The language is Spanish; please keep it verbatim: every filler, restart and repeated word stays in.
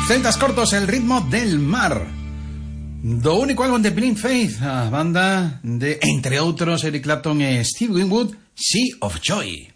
Celtas Cortos, el ritmo del mar. Do único álbum de Blind Faith, a banda de, entre outros, Eric Clapton e Steve Winwood, Sea of Joy.